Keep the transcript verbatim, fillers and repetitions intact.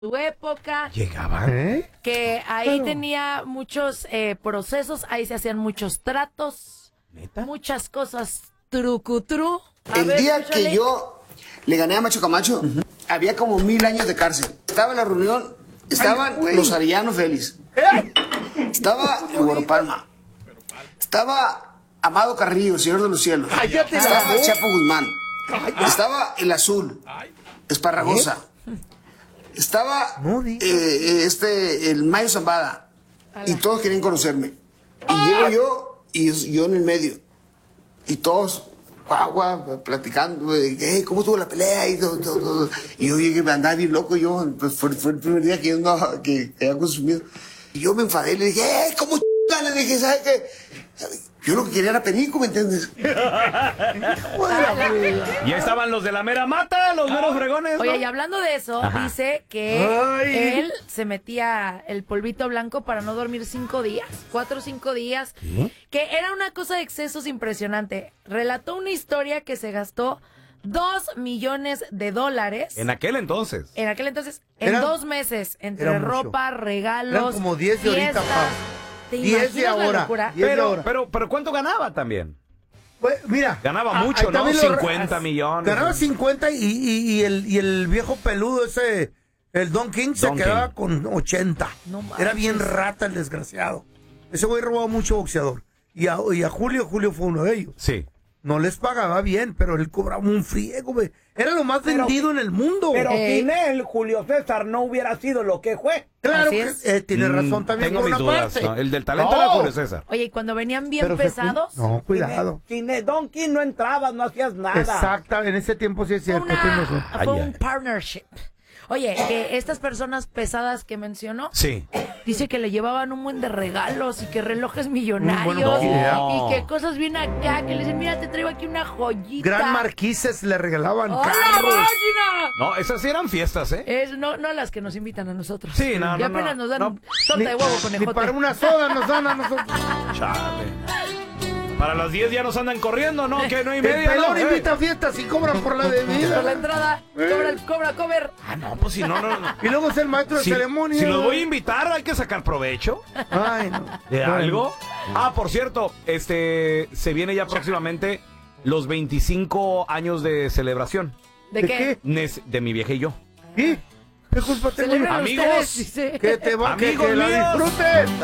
su época. ¿Llegaban? ¿Eh? Que ahí Claro. tenía muchos eh, procesos, ahí se hacían muchos tratos. ¿Neta? Muchas cosas trucutru. A El ver, día escúchale. que yo le gané a Macho Camacho, uh-huh. había como mil años de cárcel. Estaba en la reunión, estaban Ay, los Arellano Félix. ¿Eh? Estaba el Güero Palma. Estaba Amado Carrillo, el Señor de los Cielos. Ay, estaba el Chapo Guzmán. Ay, estaba el Azul, Esparragosa. ¿Eh? Estaba eh, este, el Mayo Zambada. Y todos querían conocerme. Y llego yo, y yo en el medio. Y todos, guau, guau, platicando, hey, ¿cómo estuvo la pelea? Y, todo, todo, todo. Y yo llegué a andar bien loco, yo, pues fue, fue el primer día que yo no, que, que había consumido. Y yo me enfadé, le dije, hey, ¿cómo ch... Le dije, ¿sabes qué? Yo lo que quería era penico, ¿me entiendes? Y estaban los de la mera mata, los meros fregones, ¿no? Oye, y hablando de eso, Ajá. dice que Ay. él se metía el polvito blanco para no dormir cinco días, cuatro o cinco días, ¿Eh? que era una cosa de excesos impresionante. Relató una historia que se gastó dos millones de dólares. En aquel entonces. En aquel entonces, en Era, dos meses, entre ropa, regalos, eran como diez de ahorita, pa. diez de ahora. Pero, ahora. Pero, pero, ¿cuánto ganaba también? Pues, mira. Ganaba mucho, ¿no? cincuenta millones. Ganaba cincuenta y, y, y, el, y el viejo peludo ese, el Don King, Don se quedaba King. con ochenta. No Era bien rata el desgraciado. Ese güey robaba mucho boxeador. Y a, y a Julio, Julio fue uno de ellos. Sí. No les pagaba bien, pero él cobraba un friego, güey. Era lo más pero, vendido en el mundo. Pero eh. sin él, Julio César no hubiera sido lo que fue. Claro que eh, tiene razón también. Tengo mis dudas, ¿no? El del talento no. era Julio César. Oye, y cuando venían bien pero pesados. Se, no, cuidado. Sin el, sin el Don King no entrabas, no hacías nada. Exacto, en ese tiempo sí es cierto. Una, fue ay, un ay. partnership. Oye, que estas personas pesadas que mencionó, sí. dice que le llevaban un buen de regalos y que relojes millonarios bueno, y que cosas bien acá, que le dicen, mira, te traigo aquí una joyita. Gran marquises le regalaban ¡Oh, carros. No, esas sí eran fiestas, ¿eh? Es, no, no las que nos invitan a nosotros. Sí, no, y no, apenas no, nos dan no. torta de huevo con Ni para una soda nos dan a nosotros. Chale. Para las diez ya nos andan corriendo, ¿no? Que no hay media. El pelón no, invita eh. a fiestas y cobran por la bebida. Por la entrada, eh. cobra el cobra cover. Ah, no, pues si no, no. no. Y luego es el maestro de si, ceremonia. Si los voy a invitar, hay que sacar provecho. Ay, no. ¿De no. algo? Ah, por cierto, este, se viene ya próximamente los veinticinco años de celebración. ¿De, ¿De qué? qué? De mi vieja y yo. ¿Y? ¿Qué culpa tengo? Amigos, ustedes, que te va, amigos que, que míos. la disfruten.